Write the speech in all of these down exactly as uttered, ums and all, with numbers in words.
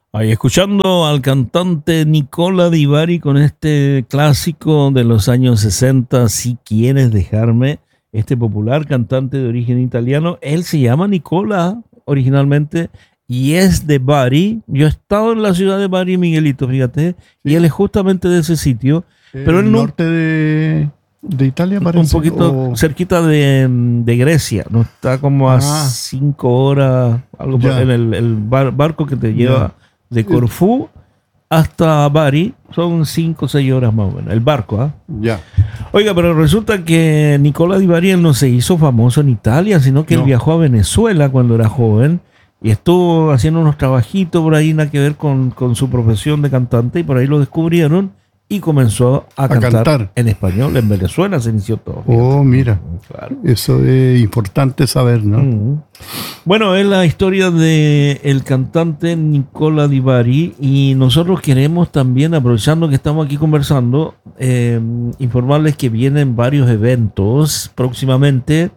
Ahí escuchando al cantante Nicola Di Bari con este clásico de los años sesenta, Si quieres dejarme, este popular cantante de origen italiano. Él se llama Nicola originalmente y es de Bari. Yo he estado en la ciudad de Bari, Miguelito, fíjate, y él Sí. es justamente de ese sitio, pero El él no, norte de, de Italia un parece. poquito o- cerquita de, de Grecia, no está como a Ah, cinco horas, algo por- ya, en el, el bar- barco que te lleva ya. de Eh, Corfú hasta Bari, son cinco o seis horas más o menos, el barco, ¿ah? Ya. Oiga, pero resulta que Nicola Di Bari él no se hizo famoso en Italia, sino que él No. viajó a Venezuela cuando era joven y estuvo haciendo unos trabajitos por ahí, nada que ver con, con su profesión de cantante, y por ahí lo descubrieron y comenzó a, A cantar, cantar. en español. En Venezuela se inició todo. Fíjate. Oh, mira. Claro. Eso es importante saber, ¿no? Mm. Bueno, es la historia de el cantante Nicola Di Bari y nosotros queremos también, aprovechando que estamos aquí conversando, eh, informarles que vienen varios eventos próximamente.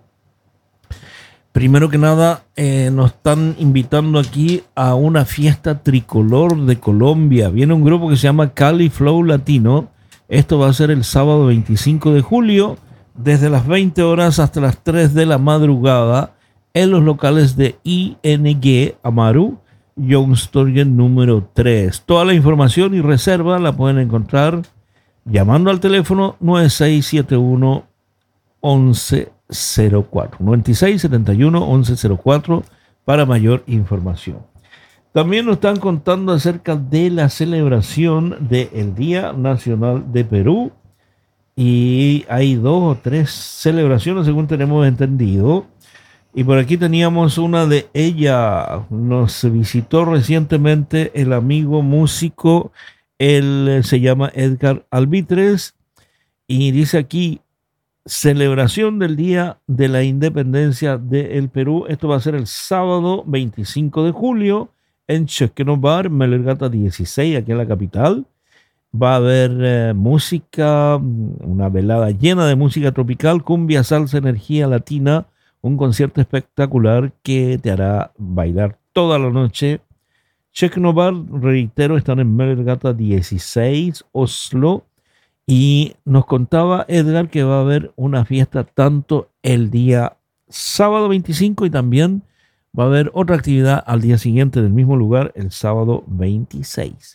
Primero que nada, eh, nos están invitando aquí a una fiesta tricolor de Colombia. Viene un grupo que se llama Cali Flow Latino. Esto va a ser el sábado veinticinco de julio, desde las veinte horas hasta las tres de la madrugada, en los locales de I N G Amaru, Johnstorgen número tres. Toda la información y reserva la pueden encontrar llamando al teléfono nueve seis siete uno once cero cuatro, noventa y seis setenta y uno once cero cuatro para mayor información. También nos están contando acerca de la celebración del Día Nacional de Perú y hay dos o tres celebraciones según tenemos entendido. Y por aquí teníamos una de ella. Nos visitó recientemente el amigo músico, él se llama Edgar Albitres y dice aquí: celebración del Día de la Independencia del Perú. Esto va a ser el sábado veinticinco de julio en Chequeno Bar, Melergata dieciséis, aquí en la capital. Va a haber eh, música, una velada llena de música tropical, cumbia, salsa, energía latina, un concierto espectacular que te hará bailar toda la noche. Chequeno Bar, reitero, están en Melergata dieciséis, Oslo. Y nos contaba Edgar que va a haber una fiesta tanto el día sábado veinticinco y también va a haber otra actividad al día siguiente del mismo lugar, el sábado veintiséis.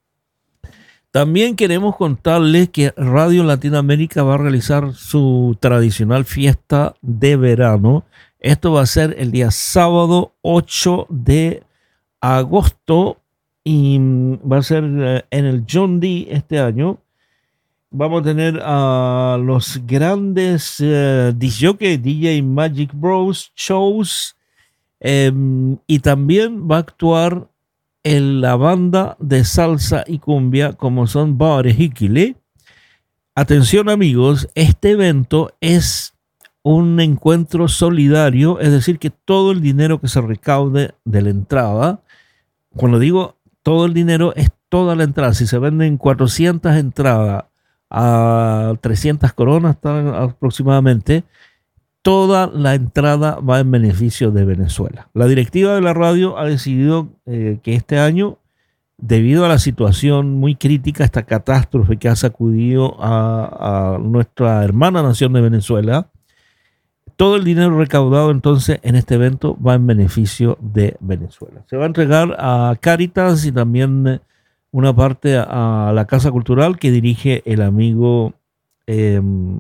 También queremos contarles que Radio Latinoamérica va a realizar su tradicional fiesta de verano. Esto va a ser el día sábado ocho de agosto y va a ser en el John D este año. Vamos a tener a los grandes uh, disc jockey, D J Magic Bros Shows, eh, y también va a actuar en la banda de salsa y cumbia como son Bare Hikile. Atención amigos, este evento es un encuentro solidario, es decir que todo el dinero que se recaude de la entrada, cuando digo todo el dinero es toda la entrada, si se venden cuatrocientas entradas a trescientas coronas aproximadamente, toda la entrada va en beneficio de Venezuela. La directiva de la radio ha decidido eh, que este año, debido a la situación muy crítica, esta catástrofe que ha sacudido a, a nuestra hermana nación de Venezuela, todo el dinero recaudado entonces en este evento va en beneficio de Venezuela. Se va a entregar a Cáritas y también una parte a la Casa Cultural que dirige el amigo eh,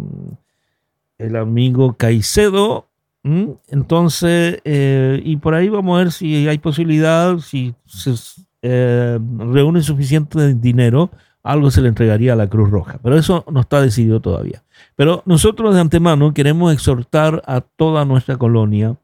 el amigo Caicedo. ¿Mm? Entonces, eh, y por ahí vamos a ver si hay posibilidad, si se eh, reúne suficiente dinero, algo se le entregaría a la Cruz Roja. Pero eso no está decidido todavía. Pero nosotros de antemano queremos exhortar a toda nuestra colonia,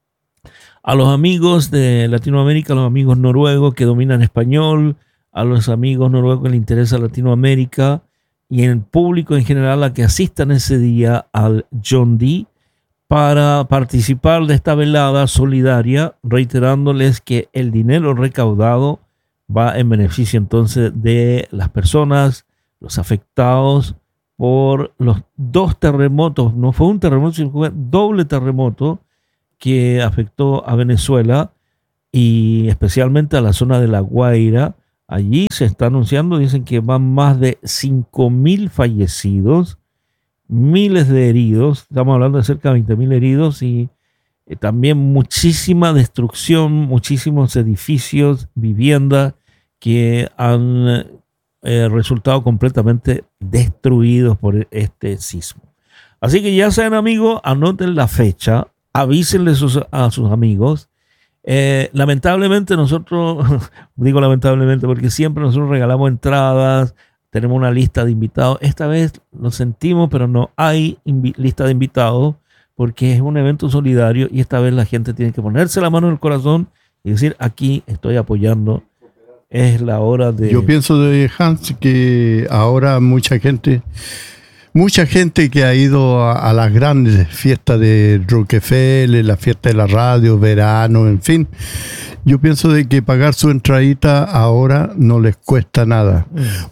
a los amigos de Latinoamérica, a los amigos noruegos que dominan español, a los amigos noruegos que les interesa Latinoamérica y el público en general a que asistan ese día al John D para participar de esta velada solidaria, reiterándoles que el dinero recaudado va en beneficio entonces de las personas, los afectados por los dos terremotos, no fue un terremoto, sino fue doble terremoto que afectó a Venezuela. y especialmente a la zona de La Guaira. Allí se está anunciando, dicen que van más de cinco mil fallecidos, miles de heridos, estamos hablando de cerca de veinte mil heridos y eh, también muchísima destrucción, muchísimos edificios, viviendas que han eh, resultado completamente destruidos por este sismo. Así que ya sean amigos, anoten la fecha, avísenle sus, a sus amigos. Eh, lamentablemente nosotros, digo lamentablemente porque siempre nosotros regalamos entradas, tenemos una lista de invitados. Esta vez lo sentimos, pero no hay invi- lista de invitados porque es un evento solidario y esta vez la gente tiene que ponerse la mano en el corazón y decir, aquí estoy apoyando. Es la hora de... Yo pienso de Hans que ahora mucha gente... Mucha gente que ha ido a, a las grandes fiestas de Rockefeller, la fiesta de la radio, verano, en fin. Yo pienso de que pagar su entradita ahora no les cuesta nada.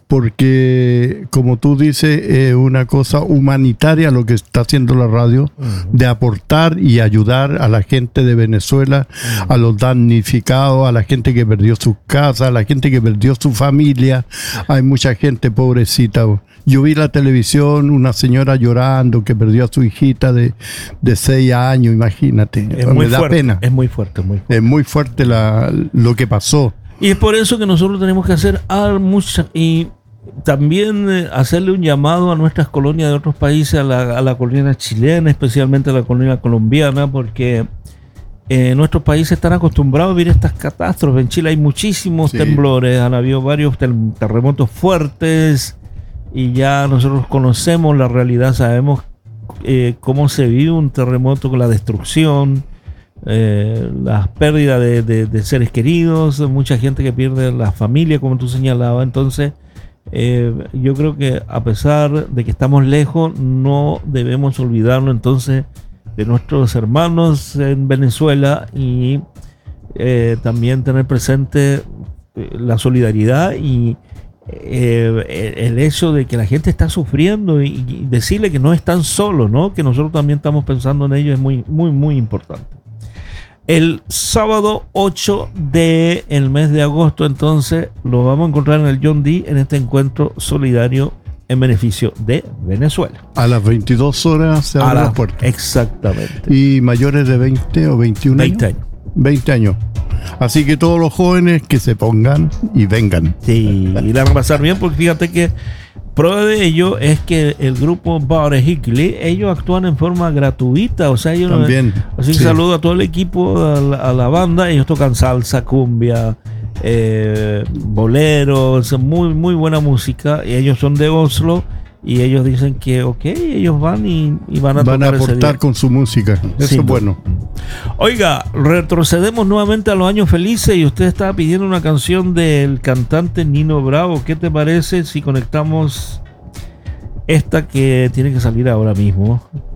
Porque, como tú dices, es una cosa humanitaria lo que está haciendo la radio, de aportar y ayudar a la gente de Venezuela, a los damnificados, a la gente que perdió sus casas, a la gente que perdió su familia. Hay mucha gente pobrecita. Yo vi la televisión, una señora llorando que perdió a su hijita de, de seis años, imagínate. Es Me muy da fuerte, pena. es muy fuerte, muy fuerte. Es muy fuerte la, lo que pasó. Y es por eso que nosotros tenemos que hacer al mucha, y también eh, hacerle un llamado a nuestras colonias de otros países, a la, a la colonia chilena, especialmente a la colonia colombiana, porque eh, nuestros países están acostumbrados a vivir estas catástrofes. En Chile hay muchísimos Sí. temblores, han habido varios tel- terremotos fuertes y ya nosotros conocemos la realidad, sabemos eh, cómo se vive un terremoto con la destrucción. Eh, las pérdidas de, de, de seres queridos, mucha gente que pierde la familia, como tú señalabas. Entonces, eh, yo creo que a pesar de que estamos lejos, no debemos olvidarnos entonces de nuestros hermanos en Venezuela y eh, también tener presente eh, la solidaridad y eh, el hecho de que la gente está sufriendo y, y decirle que no están solos, ¿no? Que nosotros también estamos pensando en ello es muy, muy, muy importante. El sábado ocho del mes de agosto, entonces, lo vamos a encontrar en el John D. en este encuentro solidario en beneficio de Venezuela. A las veintidós horas se abren las puertas. Exactamente. Y mayores de veinte o veintiún veinte años. años. veinte años. Así que todos los jóvenes que se pongan y vengan. Sí, y la van a pasar bien porque fíjate que prueba de ello es que el grupo Bar Hickley, ellos actúan en forma gratuita, o sea, ellos También. así que Sí. saludo a todo el equipo, a la, a la banda, ellos tocan salsa, cumbia, eh, boleros, muy muy buena música, y ellos son de Oslo y ellos dicen que ok, ellos van y, y van a Van a tocar ese aportar día. con su música. Eso Sin es duda. bueno. Oiga, retrocedemos nuevamente a los años felices y usted estaba pidiendo una canción del cantante Nino Bravo. ¿Qué te parece si conectamos esta que tiene que salir ahora mismo?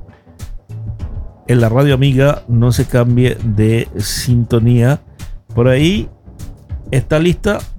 En la radio amiga, no se cambie de sintonía. Por ahí está lista.